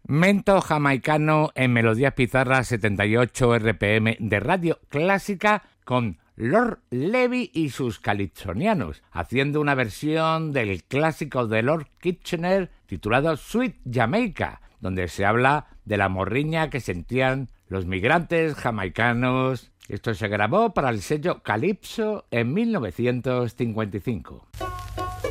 Mento jamaicano en melodías pizarras 78 RPM de radio clásica con Lord Levy y sus calipsonianos, haciendo una versión del clásico de Lord Kitchener titulado Sweet Jamaica, donde se habla de la morriña que sentían los migrantes jamaicanos. Esto se grabó para el sello Calypso en 1955.